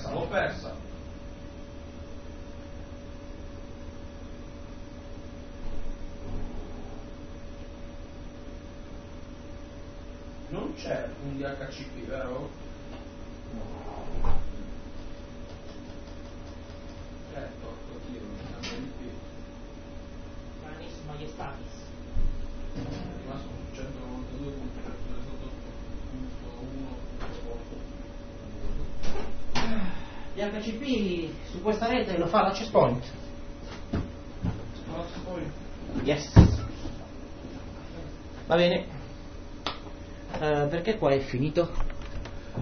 l'ho persa. Non c'è un DHCP, vero? Torto tiro, sempre di qui. Canis Majestatis. È rimasto su 192.138.1. DHCP su questa rete lo fa l'access point. Yes. Va bene. Perché qua è finito?